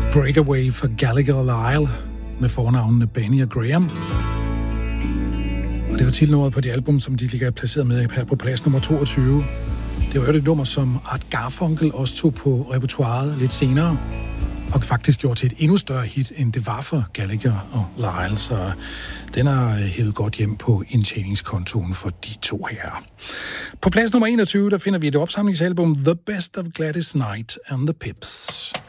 Breakaway for Gallagher og Lyle med fornavnene Benny og Graham. Og det var titelnummeret på det album, som de ligger placeret med her på plads nummer 22. Det var jo et nummer, som Art Garfunkel også tog på repertoiret lidt senere, og faktisk gjorde til et endnu større hit, end det var for Gallagher og Lyle, så den har hævet godt hjem på indtjeningskontoen for de to her. På plads nummer 21, der finder vi et opsamlingsalbum, The Best of Gladys Knight and the Pips.